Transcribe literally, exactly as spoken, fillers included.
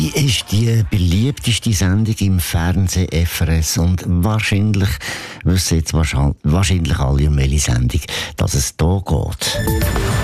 Wie ist die beliebteste Sendung im Fernsehen F R S? Und wahrscheinlich wissen jetzt wahrscheinlich alle, um welche Sendung dass es hier geht.